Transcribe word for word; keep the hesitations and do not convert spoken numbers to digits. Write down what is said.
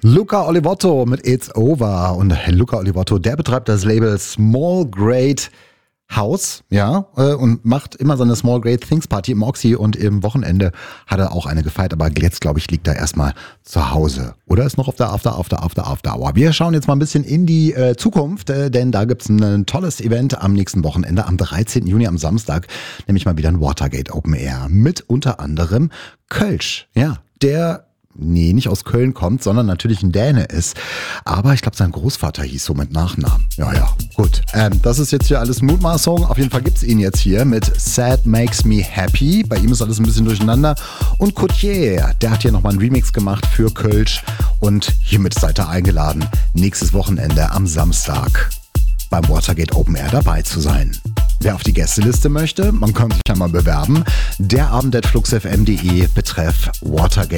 Luca Olivotto mit It's Over. Und Luca Olivotto, der betreibt das Label Small Great House, ja, und macht immer seine Small Great Things Party im Oxy, und im Wochenende hat er auch eine gefeiert, aber jetzt, glaube ich, liegt er erstmal zu Hause. Oder ist noch auf der After, After, After, After Hour. Wir schauen jetzt mal ein bisschen in die äh, Zukunft, äh, denn da gibt's ein, ein tolles Event am nächsten Wochenende, am dreizehnten Juni, am Samstag, nämlich mal wieder ein Watergate Open Air mit unter anderem Kölsch, ja, der Nee, nicht aus Köln kommt, sondern natürlich ein Däne ist. Aber ich glaube, sein Großvater hieß so mit Nachnamen. Ja, ja, gut. Ähm, das ist jetzt hier alles Mutmaßung. Auf jeden Fall gibt's ihn jetzt hier mit Sad Makes Me Happy. Bei ihm ist alles ein bisschen durcheinander. Und Coutier, der hat hier nochmal einen Remix gemacht für Kölsch. Und hiermit seid ihr eingeladen, nächstes Wochenende am Samstag beim Watergate Open Air dabei zu sein. Wer auf die Gästeliste möchte, man kann sich ja mal bewerben. Der Abend at fluxfm punkt de betreff Watergate